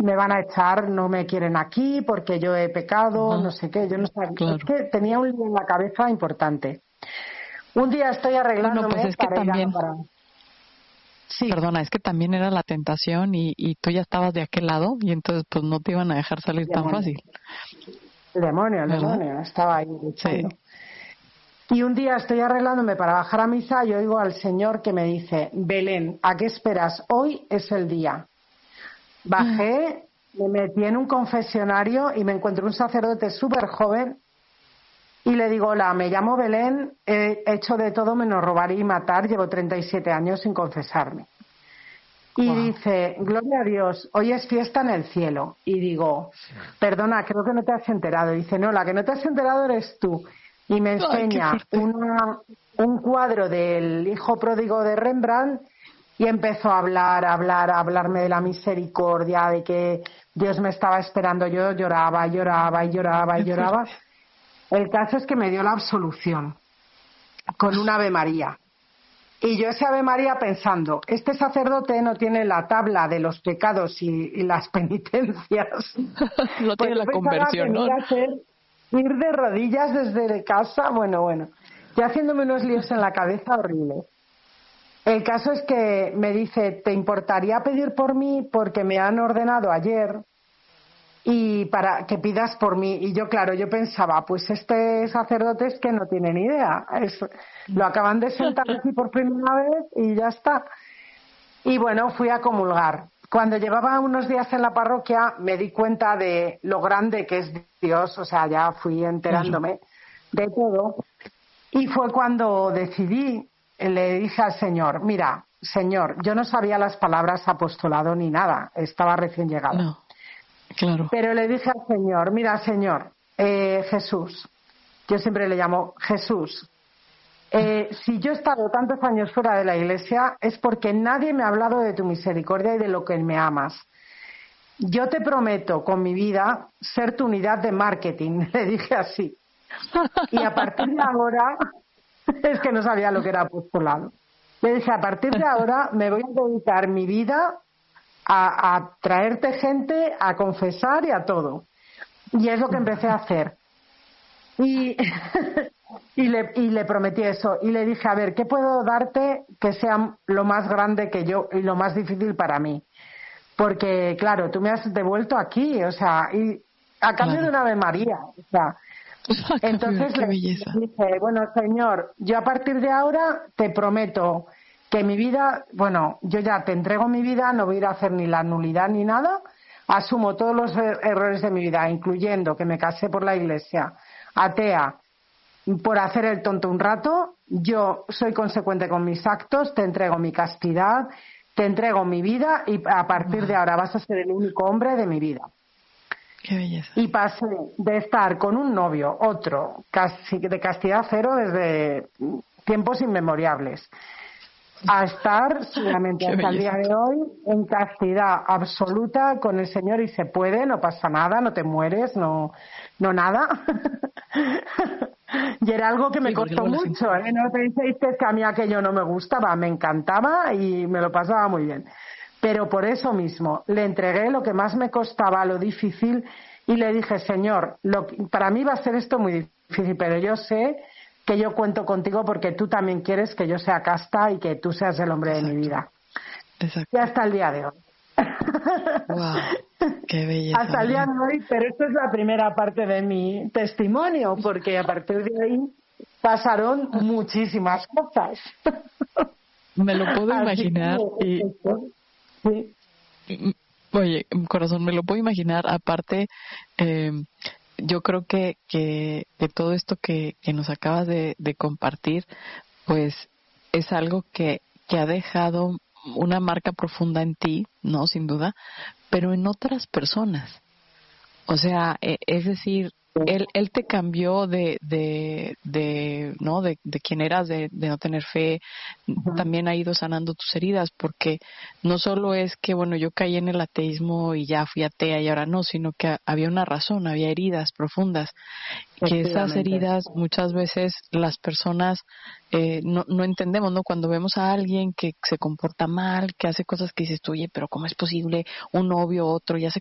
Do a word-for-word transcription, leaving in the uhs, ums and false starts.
me van a echar, no me quieren aquí porque yo he pecado, Ajá. no sé qué, yo no sabía. Claro. Es que tenía un lío en la cabeza importante. Un día estoy arreglándome Bueno, pues es que para ir a también, para... Sí, perdona, es que también era la tentación y, y tú ya estabas de aquel lado y entonces pues no te iban a dejar salir tan demonio, fácil, el demonio, el ¿verdad? demonio, estaba ahí Sí. luchando. Y un día estoy arreglándome para bajar a misa y oigo al Señor que me dice, Belén, ¿a qué esperas? Hoy es el día. Bajé, me metí en un confesionario y me encontré un sacerdote súper joven y le digo, hola, me llamo Belén, he hecho de todo menos robar y matar, llevo treinta y siete años sin confesarme. Y Wow. dice, gloria a Dios, hoy es fiesta en el cielo. Y digo, perdona, creo que no te has enterado. Y dice, no, la que no te has enterado eres tú. Y me Ay, qué enseña fuerte. una, un cuadro del hijo pródigo de Rembrandt y empezó a hablar, a hablar, a hablarme de la misericordia, de que Dios me estaba esperando. Yo lloraba, lloraba y lloraba y Qué lloraba. fuerte. El caso es que me dio la absolución con un Ave María. Y yo ese Ave María pensando, este sacerdote no tiene la tabla de los pecados y, y las penitencias. No Pues tiene yo la pensaba que conversión, me ¿no? iba a hacer ir de rodillas desde casa, bueno, bueno. Ya haciéndome unos líos en la cabeza horribles. El caso es que me dice, ¿te importaría pedir por mí? Porque me han ordenado ayer y para que pidas por mí. Y yo, claro, yo pensaba, pues este sacerdote es que no tiene ni idea. Es, lo acaban de sentar aquí por primera vez y ya está. Y bueno, fui a comulgar. Cuando llevaba unos días en la parroquia me di cuenta de lo grande que es Dios, o sea, ya fui enterándome de todo. Y fue cuando decidí, le dije al Señor, mira, Señor, yo no sabía las palabras apostolado ni nada, estaba recién llegada. No, claro. Pero le dije al Señor, mira, Señor, eh, Jesús, yo siempre le llamo Jesús, eh, si yo he estado tantos años fuera de la iglesia es porque nadie me ha hablado de tu misericordia y de lo que me amas. Yo te prometo con mi vida ser tu unidad de marketing, le dije así. Y a partir de ahora, es que no sabía lo que era apostolado. Le dije, a partir de ahora me voy a dedicar mi vida a, a traerte gente, a confesar y a todo. Y es lo que empecé a hacer. Y, y, le, y le prometí eso. Y le dije, a ver, ¿qué puedo darte que sea lo más grande que yo y lo más difícil para mí? Porque, claro, tú me has devuelto aquí, o sea, y a cambio Claro. de una Ave María, o sea. Entonces Qué le belleza. dije, bueno, Señor, yo a partir de ahora te prometo que mi vida, bueno, yo ya te entrego mi vida, no voy a ir a hacer ni la nulidad ni nada, asumo todos los er- errores de mi vida, incluyendo que me casé por la iglesia, atea, por hacer el tonto un rato, yo soy consecuente con mis actos, te entrego mi castidad, te entrego mi vida y a partir de ahora vas a ser el único hombre de mi vida. Qué belleza. Y pasé de estar con un novio, otro, casi de castidad cero desde tiempos inmemoriales, a estar solamente Qué hasta el día belleza. de hoy en castidad absoluta con el Señor y se puede, no pasa nada, no te mueres, no, no nada. Y era algo que me Sí, porque costó luego la gente... mucho, ¿eh? No penséis que a mí aquello no me gustaba, me encantaba y me lo pasaba muy bien. Pero por eso mismo le entregué lo que más me costaba, lo difícil, y le dije, Señor, lo, para mí va a ser esto muy difícil, pero yo sé que yo cuento contigo porque tú también quieres que yo sea casta y que tú seas el hombre Exacto. de mi vida. Exacto. Y hasta el día de hoy. Wow. Qué belleza, Hasta el día Belén. de hoy, pero esto es la primera parte de mi testimonio, porque a partir de ahí pasaron muchísimas cosas. Me lo puedo Así imaginar y... que, sí. Oye, corazón, me lo puedo imaginar. Aparte, eh, yo creo que, que, que todo esto que, que nos acabas de, de compartir, pues es algo que, que ha dejado una marca profunda en ti, ¿no? Sin duda, pero en otras personas. O sea, eh, es decir, él, él te cambió de, de, de, ¿no? De, de quien eras, de, de no tener fe. También ha ido sanando tus heridas, porque no solo es que, bueno, yo caí en el ateísmo y ya fui atea y ahora no, sino que había una razón, había heridas profundas. Que esas heridas muchas veces las personas eh, no, no entendemos, ¿no? Cuando vemos a alguien que se comporta mal, que hace cosas que dices tú, oye, pero ¿cómo es posible? Un novio, otro, ya se